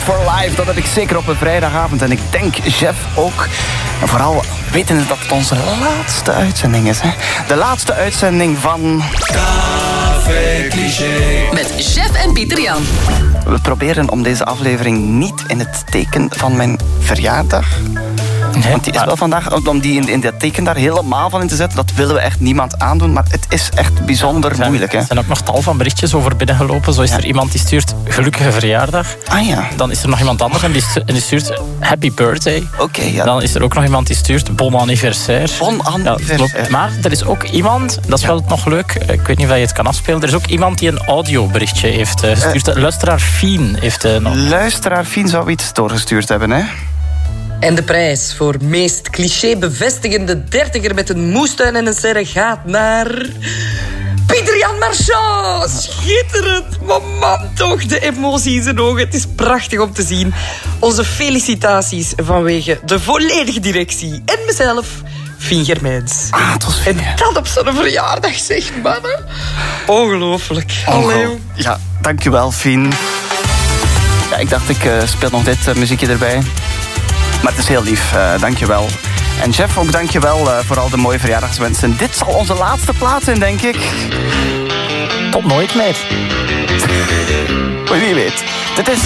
for Life. Dat heb ik zeker op een vrijdagavond. En ik denk Jeff ook. En vooral weten dat het onze laatste uitzending is. Hè? De laatste uitzending van... Café Cliché. Met Jeff en Pieter Jan. We proberen om deze aflevering niet in het teken van mijn verjaardag... Nee, want die is wel vandaag, om die in dat teken daar helemaal van in te zetten, dat willen we echt niemand aandoen. Maar het is echt bijzonder moeilijk. Hè? Er zijn ook nog tal van berichtjes over binnengelopen. Zo is er iemand die stuurt gelukkige verjaardag. Ah ja. Dan is er nog iemand anders en die stuurt happy birthday. Oké, ja. Dan is er ook nog iemand die stuurt bon anniversaire. Bon anniversaire. Ja, maar er is ook iemand, dat is wel nog leuk, ik weet niet of je het kan afspelen, er is ook iemand die een audioberichtje heeft gestuurd. Luisteraar Fien heeft nog... Luisteraar Fien zou iets doorgestuurd hebben, hè? En de prijs voor meest cliché-bevestigende dertiger met een moestuin en een serre gaat naar... Pieter-Jan Marchand! Schitterend! Maar man toch, de emotie in zijn ogen. Het is prachtig om te zien. Onze felicitaties vanwege de volledige directie. En mezelf, Fien Germijns. Ah, het was Fien. En dat op zo'n verjaardag, zeg mannen. Ongelooflijk. Hallo. Ja, dankjewel, Fien. Ja, ik dacht, ik speel nog dit muziekje erbij. Maar het is heel lief, dankjewel. En Jeff, ook dankjewel voor al de mooie verjaardagswensen. Dit zal onze laatste plaats zijn, denk ik. Tot nooit meer. Wie weet. Dit is